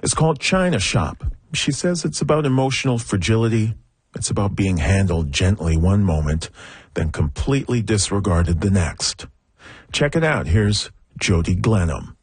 It's called China Shop. She says it's about emotional fragility. It's about being handled gently one moment, then completely disregarded the next. Check it out. Here's Jody Glenham.